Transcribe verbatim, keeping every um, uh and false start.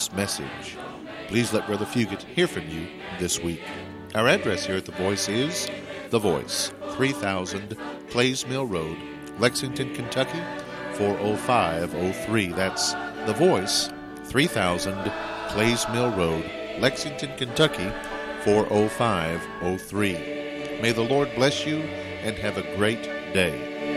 this message. Please let Brother Fugit hear from you this week. Our address here at The Voice is The Voice, three thousand Clays Mill Road, Lexington, Kentucky, four oh five oh three. That's The Voice, three thousand Clays Mill Road, Lexington, Kentucky, four oh five oh three. May the Lord bless you and have a great day.